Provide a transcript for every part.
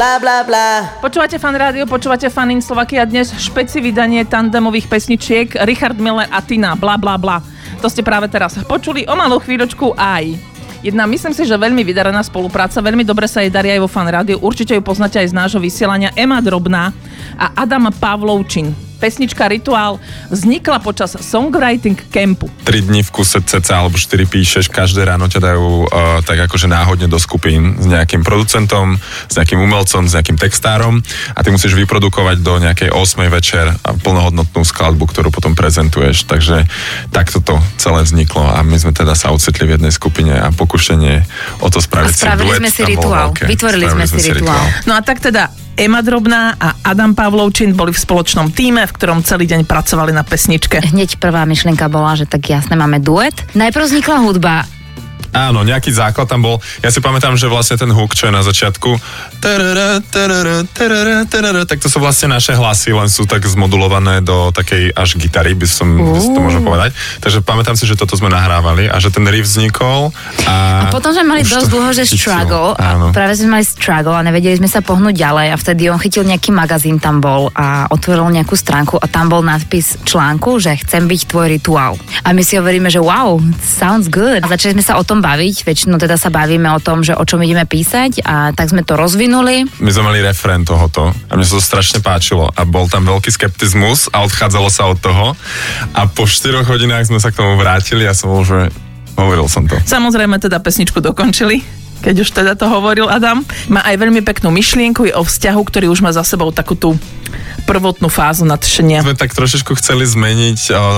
bla bla bla. Počúvate Fan Rádio, počúvate Fan in Slovakia. Dnes špeci vydanie tandemových pesničiek Richard Miller a Tina, bla bla bla. To ste práve teraz počuli, o malú chvíľočku aj jedna, myslím si, že veľmi vydarená spolupráca, veľmi dobre sa jej darí aj vo Fan Rádiu, určite ju poznáte aj z nášho vysielania, Ema Drobná a Adam Pavlovčin. Pesnička Rituál vznikla počas songwriting campu. 3 dní v kuse cca, alebo 4 píšeš, každé ráno ťa dajú tak akože náhodne do skupín s nejakým producentom, s nejakým umelcom, s nejakým textárom a ty musíš vyprodukovať do nejakej 8 večer plnohodnotnú skladbu, ktorú potom prezentuješ. Takže takto to celé vzniklo a my sme teda sa ocitli v jednej skupine a pokušenie o to spraviť si duet. Spravili sme si rituál. Vytvorili sme si rituál. No a tak teda Ema Drobná a Adam Pavlovčin boli v spoločnom tíme, v ktorom celý deň pracovali na pesničke. Hneď prvá myšlienka bola, že tak jasne, máme duet. Najprv vznikla hudba. Áno, nejaký základ tam bol. Ja si pamätám, že vlastne ten hook, čo je na začiatku, tak to sú vlastne naše hlasy, len sú tak zmodulované do takej až gitary, by som to možno povedať. Takže pamätám si, že toto sme nahrávali a že ten riff vznikol. A potom sme mali dosť dlho, že struggle. A práve sme mali struggle a nevedeli sme sa pohnúť ďalej a vtedy on chytil nejaký magazín, tam bol a otvoril nejakú stránku a tam bol nadpis článku, že chcem byť tvoj rituál. A my si hovoríme, že wow, sounds good. A začali sme sa o tom baviť, väčšinou teda sa bavíme o tom, že o čom ideme písať a tak sme to rozvinuli. My sme mali refrén tohoto a mne sa to strašne páčilo a bol tam veľký skeptizmus a odchádzalo sa od toho a po 4 hodinách sme sa k tomu vrátili a som bol, že hovoril som to. Samozrejme teda pesničku dokončili, keď už teda to hovoril Adam. Má aj veľmi peknú myšlienku, je o vzťahu, ktorý už má za sebou takú tú prvotnú fázu nadšenia. Sme tak trošičku chceli zmeniť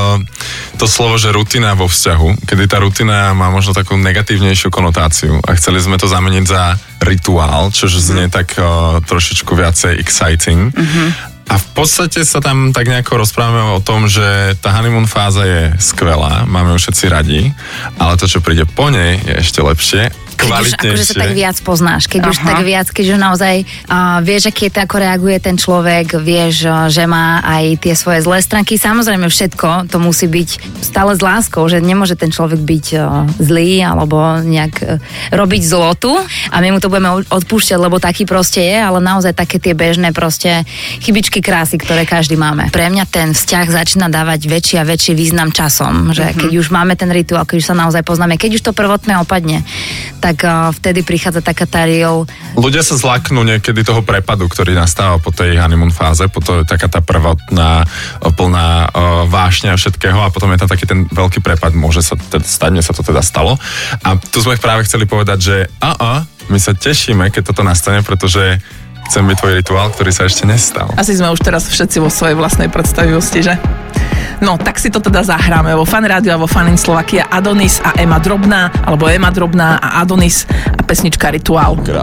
to slovo, že rutina vo vzťahu, kedy tá rutina má možno takú negatívnejšiu konotáciu a chceli sme to zameniť za rituál, čož znie tak trošičku viacej exciting. A v podstate sa tam tak nejako rozprávame o tom, že tá honeymoon fáza je skvelá, máme ju všetci radi, ale to, čo príde po nej, je ešte lepšie, kvalitnejšie. Keď už akože sa tak viac poznáš, keď už tak viac, keď už naozaj vieš, aký ako reaguje ten človek, vieš, že má aj tie svoje zlé stránky. Samozrejme všetko to musí byť stále s láskou, že nemôže ten človek byť zlý alebo nejak robiť zlotu a my mu to budeme odpúšťať, lebo taký proste je, ale naozaj také tie bežné proste chybičky krásy, ktoré každý máme. Pre mňa ten vzťah začína dávať väčší a väčší význam časom, že keď už máme ten rituál, keď už sa naozaj poznáme, keď už to prvotné opadne, tak vtedy prichádza taká tá real. Ľudia sa zlaknú niekedy toho prepadu, ktorý nastáva po tej honeymoon fáze, potom je taká tá prvotná plná vášňa všetkého a potom je tam taký ten veľký prepad, môže sa teda stať, mne sa to teda stalo. A tu sme práve chceli povedať, že my sa tešíme, keď toto nastane, pretože chcem byť tvoj rituál, ktorý sa ešte nestal. Asi sme už teraz všetci vo svojej vlastnej predstavivosti, že? No, tak si to teda zahráme vo Fan Rádiu a vo Fan in Slovakia Adonis a Ema Drobná, alebo Ema Drobná a Adonis a pesnička Rituál. Krásne.